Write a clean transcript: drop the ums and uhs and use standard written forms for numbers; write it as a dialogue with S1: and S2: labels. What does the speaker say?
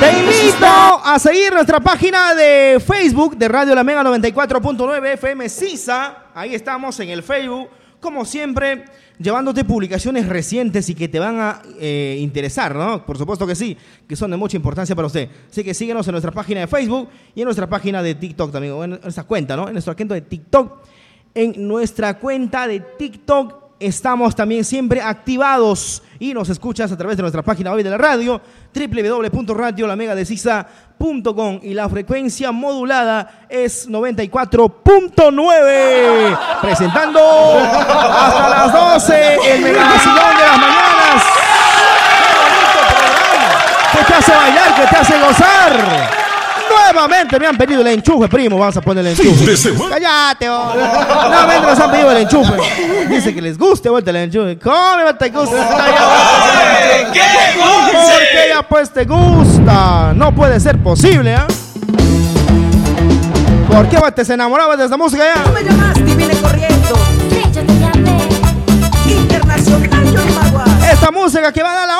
S1: Te invito a seguir nuestra página de Facebook de Radio La Mega 94.9 FM Sisa. Ahí estamos en el Facebook, como siempre, llevándote publicaciones recientes y que te van a interesar, ¿no? Por supuesto que sí, que son de mucha importancia para usted. Así que síguenos en nuestra página de Facebook y en nuestra página de TikTok también, o en nuestra cuenta, ¿no? En nuestra cuenta de TikTok. En nuestra cuenta de TikTok estamos también siempre activados y nos escuchas a través de nuestra página web de la radio, www.radiolamegadesisa.com, y la frecuencia modulada es 94.9, presentando hasta las 12 el Megavacilón de las mañanas. Que te hace bailar, que te hace gozar. Nuevamente me han pedido el enchufe, primo. Vamos a poner el enchufe. Cállate, oh. Nuevamente nos han pedido el enchufe. Dice que les guste, vuelta el enchufe. ¿Cómo te gusta?
S2: ¡Qué
S1: Porque ya pues te gusta. No puede ser posible, ¿eh? ¿Por qué te enamorabas de esta música ya?
S3: Tú me llamaste y vine corriendo.
S4: Sí, yo te llamé.
S3: Internacional, yo Maguas.
S1: Esta música que va a dar la